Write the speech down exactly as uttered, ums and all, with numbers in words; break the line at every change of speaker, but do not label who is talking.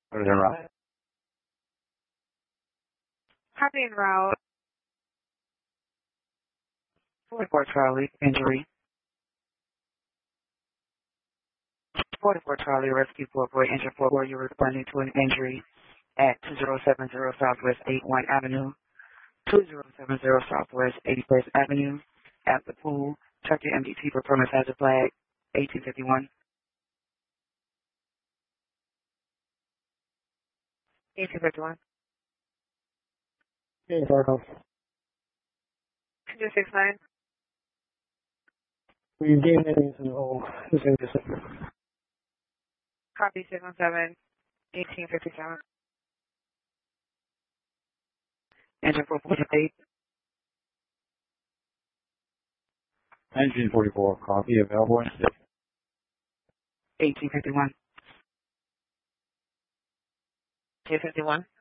What is en route?
Copy en route.
forty-four Charlie, injury. forty-four Charlie, rescue four boy, injured four boy. You're responding to an injury at two zero seven zero Southwest eighty-one Avenue, two zero seven zero Southwest eighty-first Avenue, at the pool. Check your M D T for permit hazard flag, eighteen fifty-one.
eighteen fifty-one.
Okay, Circle.
two six nine.
We gave that into the whole. This is just
Copy six one seven. eighteen fifty-seven.
Engine four forty-eight.
Engine forty-four, copy, available and safe.
eighteen fifty-one.
two fifty-one.